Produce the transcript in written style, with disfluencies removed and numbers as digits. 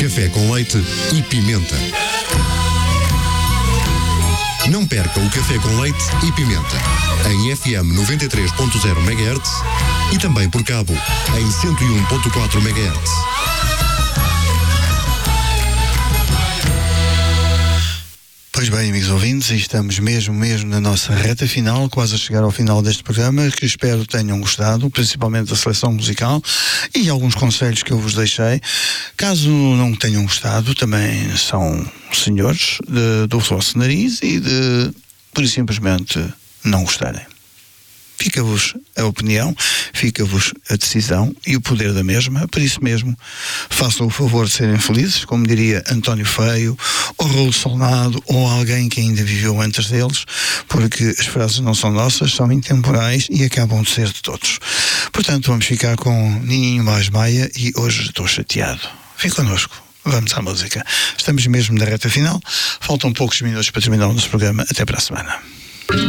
café com leite e pimenta. Não perca o café com leite e pimenta em FM 93.0 MHz e também por cabo em 101.4 MHz. Pois bem, amigos ouvintes, estamos mesmo na nossa reta final, quase a chegar ao final deste programa, que espero tenham gostado, principalmente da seleção musical e alguns conselhos que eu vos deixei. Caso não tenham gostado, também são senhores do vosso nariz e de, por simplesmente, não gostarem. Fica-vos a opinião, fica-vos a decisão e o poder da mesma. Por isso mesmo, façam o favor de serem felizes, como diria António Feio, ou Raul Solnado, ou alguém que ainda viveu antes deles, porque as frases não são nossas, são intemporais e acabam de ser de todos. Portanto, vamos ficar com Nininho Mais Maia e Hoje Estou Chateado. Fique connosco. Vamos à música. Estamos mesmo na reta final. Faltam poucos minutos para terminar o nosso programa. Até para a semana.